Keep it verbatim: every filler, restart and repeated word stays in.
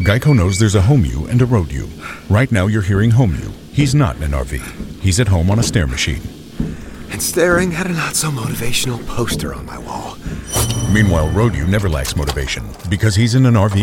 Geico knows there's a home you and a road you. Right now you're hearing home you. He's not in an R V. He's at home on a stair machine. And staring at a not-so-motivational poster on my wall. Meanwhile, road you never lacks motivation because he's in an R V